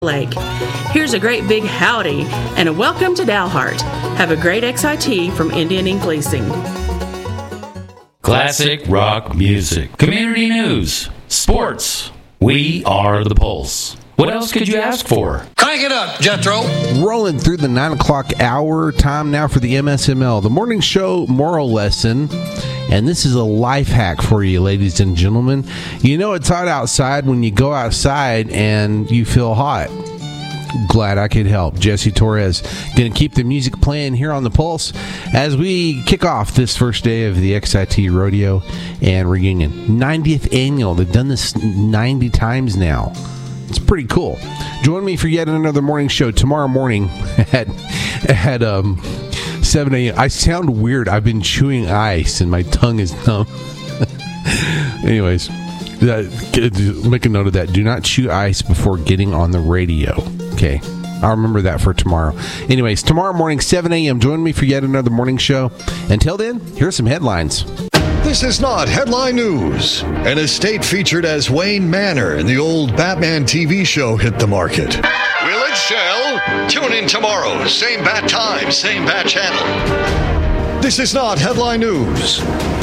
Lake. Here's a great big howdy and a welcome to Dalhart. Have a great XIT from Indian Ink Leasing. Classic rock music, community news, sports. We are the Pulse. What else could you ask for? Crank it up, Jethro. Rolling through the 9 o'clock hour, time now for the MSML, the morning show moral lesson. And this is a life hack for you, ladies and gentlemen. You know it's hot outside when you go outside and you feel hot. Glad I could help. Jesse Torres going to keep the music playing here on the Pulse as we kick off this first day of the XIT Rodeo and Reunion. 90th annual. They've done this 90 times now. It's pretty cool. Join me for yet another morning show tomorrow morning at 7 a.m. I sound weird. I've been chewing ice and my tongue is numb. Anyways, make a note of that. Do not chew ice before getting on the radio. Okay. I'll remember that for tomorrow. Anyways, tomorrow morning, 7 a.m. Join me for yet another morning show. Until then, here's some headlines. This is not headline news. An estate featured as Wayne Manor in the old Batman TV show hit the market. Will it sell? Tune in tomorrow. Same bat time, same bat channel. This is not headline news.